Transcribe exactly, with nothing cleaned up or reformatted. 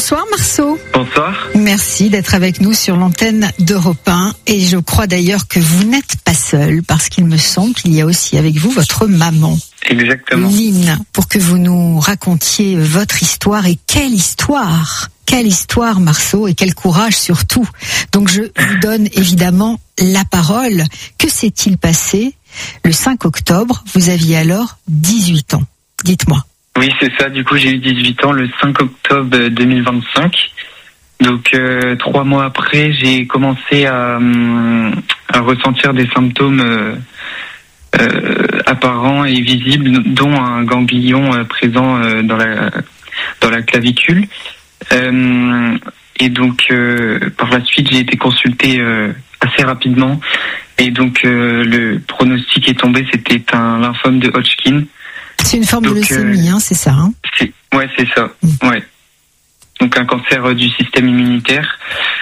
Bonsoir Marceau. Bonsoir. Merci d'être avec nous sur l'antenne d'Europe un. Et je crois d'ailleurs que vous n'êtes pas seul, parce qu'il me semble qu'il y a aussi avec vous votre maman. Exactement. Lynn, pour que vous nous racontiez votre histoire. Et quelle histoire! Quelle histoire, Marceau, et quel courage surtout. Donc je vous donne évidemment la parole. Que s'est-il passé le cinq octobre? Vous aviez alors dix-huit ans. Dites-moi. Oui, c'est ça. Du coup, j'ai eu dix-huit ans le cinq octobre deux mille vingt-cinq. Donc, euh, trois mois après, j'ai commencé à, à ressentir des symptômes euh, euh, apparents et visibles, dont un ganglion euh, présent euh, dans la dans la clavicule. Euh, et donc, euh, par la suite, j'ai été consulté euh, assez rapidement. Et donc, euh, le pronostic est tombé. C'était un lymphome de Hodgkin. C'est une forme donc, de leucémie, euh, hein, c'est ça hein c'est, Ouais, c'est ça. Mmh. Ouais. Donc un cancer euh, du système immunitaire.